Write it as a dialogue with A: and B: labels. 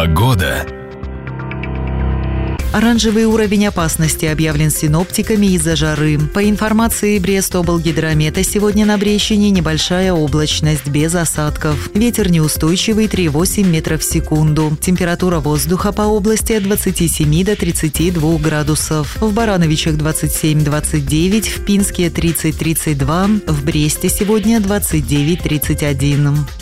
A: Погода.
B: Оранжевый уровень опасности объявлен синоптиками из-за жары. По информации Брест-облгидромета, сегодня на Брещине небольшая облачность без осадков. Ветер неустойчивый 3,8 метров в секунду. Температура воздуха по области от 27 до 32 градусов. В Барановичах 27-29, в Пинске 30-32, в Бресте сегодня 29-31.